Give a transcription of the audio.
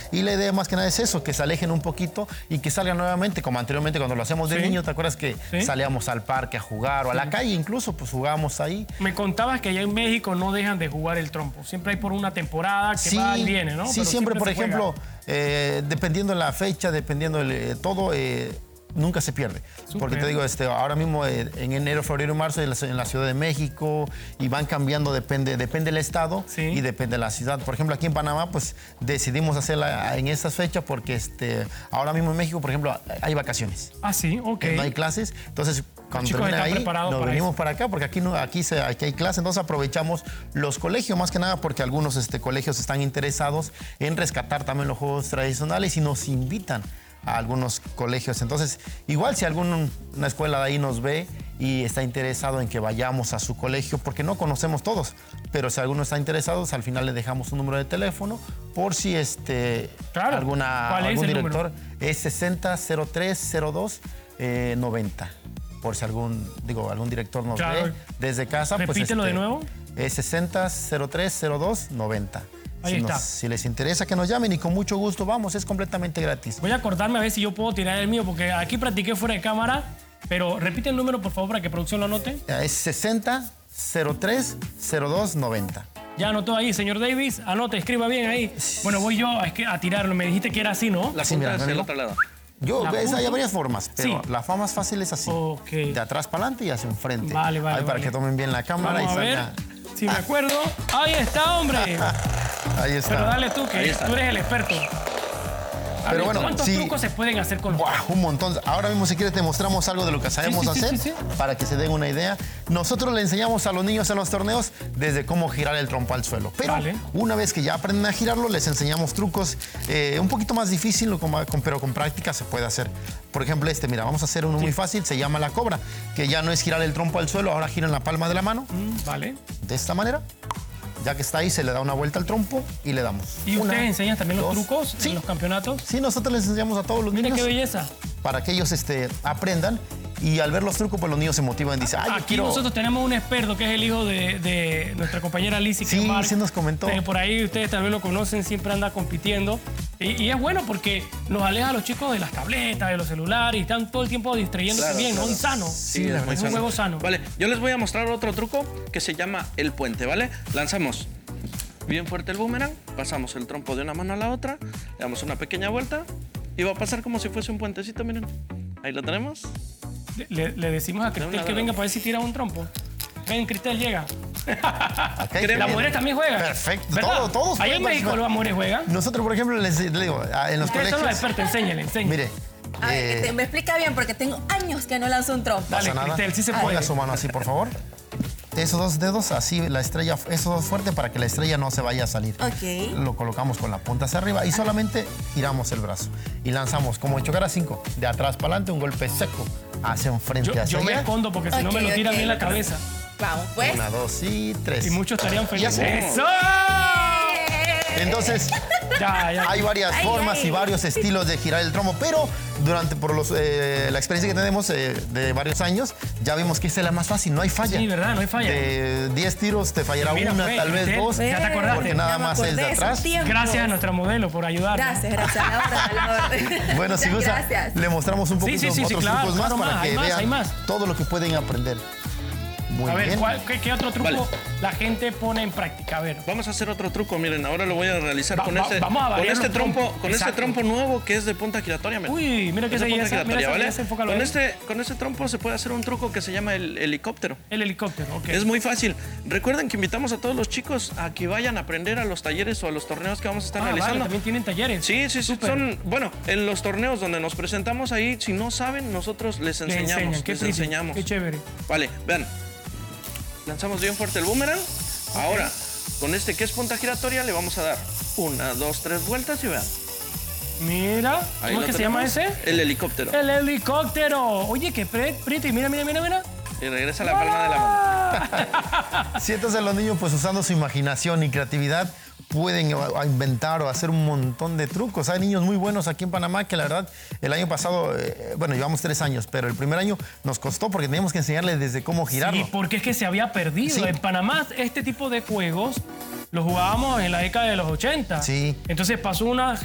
Y la idea más que nada es eso, que se alejen un poquito y que salgan nuevamente, como anteriormente cuando lo hacemos de niño, ¿te acuerdas que salíamos al parque a jugar o a la calle incluso, pues jugábamos ahí? Me contabas que allá en México no dejan de jugar el trompo. Siempre hay por una temporada que va y viene, ¿no? Sí, pero siempre, por se ejemplo, dependiendo de la fecha, dependiendo de todo, nunca se pierde. Porque te digo, ahora mismo en enero, febrero y marzo en la Ciudad de México y van cambiando, depende del estado y depende de la ciudad. Por ejemplo, aquí en Panamá, pues decidimos hacerla en estas fechas porque ahora mismo en México, por ejemplo, hay vacaciones. Ah, sí, ok. No hay clases, entonces cuando termina ahí, nos venimos para acá porque aquí hay clases, entonces aprovechamos los colegios, más que nada porque algunos colegios están interesados en rescatar también los juegos tradicionales y nos invitan a algunos colegios. Entonces, igual si una escuela de ahí nos ve y está interesado en que vayamos a su colegio, porque no conocemos todos, pero si alguno está interesado, al final le dejamos un número de teléfono por si algún director es 60030290. Por si algún director nos ve desde casa. Repítelo de nuevo. Es 60030290. Ahí está. Si les interesa que nos llamen y con mucho gusto vamos, es completamente gratis. Voy a acordarme a ver si yo puedo tirar el mío, porque aquí practiqué fuera de cámara, pero repite el número, por favor, para que producción lo anote. Es 60030290. Ya anotó ahí, señor Davis. Anote, escriba bien ahí. Bueno, voy yo a tirarlo. Me dijiste que era así, ¿no? La punta es del otro lado. Hay varias formas, pero la forma más fácil es así. De atrás para adelante y hacia enfrente. Vale. Para que tomen bien la cámara. Vamos a ver. Si me acuerdo. Ahí está, hombre. Ahí está. Pero dale tú, que tú eres el experto. Pero bueno, ¿cuántos trucos se pueden hacer con los trompos? Un montón. Ahora mismo, si quieres, te mostramos algo de lo que sabemos hacer para que se den una idea. Nosotros le enseñamos a los niños en los torneos desde cómo girar el trompo al suelo. Pero una vez que ya aprenden a girarlo, les enseñamos trucos un poquito más difícil, pero con práctica se puede hacer. Por ejemplo, mira, vamos a hacer uno muy fácil, se llama la cobra, que ya no es girar el trompo al suelo, ahora gira en la palma de la mano. Vale. De esta manera. Ya que está ahí, se le da una vuelta al trompo y le damos. ¿Y ustedes enseñan también los trucos en los campeonatos? Sí, nosotros les enseñamos a todos los niños. Mira qué belleza. Para que ellos aprendan. Y al ver los trucos, pues los niños se motivan y dicen, aquí nosotros tenemos un experto que es el hijo de nuestra compañera Lizzy. Sí, sí nos comentó. Por ahí ustedes también lo conocen, siempre anda compitiendo. Y es bueno porque nos aleja a los chicos de las tabletas, de los celulares, y están todo el tiempo distrayéndose bien, ¿no? Y sano. Sí, es un juego sano. Vale, yo les voy a mostrar otro truco que se llama el puente, ¿vale? Lanzamos bien fuerte el boomerang, pasamos el trompo de una mano a la otra, le damos una pequeña vuelta y va a pasar como si fuese un puentecito, miren. Ahí lo tenemos. Le decimos a Cristel que venga para ver si tira un trompo. Ven, Cristel, llega. ¿Las mujeres también juegan? Perfecto. Todos ¿Ahí en México las mujeres juegan? Nosotros, por ejemplo, les digo, en los colegios... Ustedes son los expertos, enséñenle. Mire. A ver, me explica bien, porque tengo años que no lanzo un trompo. Dale, Cristel, sí se puede. Ponga su mano así, por favor. Esos dos dedos, así la estrella, esos dos fuerte para que la estrella no se vaya a salir. Lo colocamos con la punta hacia arriba y solamente giramos el brazo. Y lanzamos como chocar a 5, de atrás para adelante, un golpe seco hacia enfrente, hacia allá. Yo me escondo porque si no me lo tiran bien la cabeza. Vamos, pues. 1, 2 y 3. Y muchos estarían felices. ¡Eso! Entonces, hay varias formas y varios estilos de girar el trompo, pero por la experiencia que tenemos de varios años, ya vimos que esa es la más fácil, no hay falla. Sí, ¿verdad? No hay falla. De 10 tiros te fallará una, tal vez 2. Ya te acordaste. Porque nada más es de atrás. Gracias a nuestra modelo por ayudarnos. Gracias. Bueno, si gusta, le mostramos un poquito otros trucos más para que vean todo lo que pueden aprender. Muy bien. ¿Qué otro truco la gente pone en práctica? A ver. Vamos a hacer otro truco, miren, ahora lo voy a realizar con este trompo nuevo que es de punta giratoria. Miren. Uy, mira que se Con este trompo se puede hacer un truco que se llama el helicóptero. El helicóptero, ok. Es muy fácil. Recuerden que invitamos a todos los chicos a que vayan a aprender a los talleres o a los torneos que vamos a estar realizando. Vale, también tienen talleres. Sí. Bueno, en los torneos donde nos presentamos ahí, si no saben, nosotros les enseñamos. Qué chévere. Vale, vean. Lanzamos bien fuerte el boomerang. Ahora, con este que es punta giratoria, le vamos a dar 1, 2, 3 vueltas y vean. Mira, ¿cómo es que se llama ese? El helicóptero. El helicóptero. Oye, qué preto. Y mira. Y regresa la palma de la mano. Sí, entonces los niños, pues usando su imaginación y creatividad, pueden inventar o hacer un montón de trucos. Hay niños muy buenos aquí en Panamá que la verdad el año pasado, llevamos 3 años, pero el primer año nos costó porque teníamos que enseñarles desde cómo girarlo. Sí, porque es que se había perdido. Sí. En Panamá este tipo de juegos los jugábamos en la década de los 80. Sí. Entonces pasó una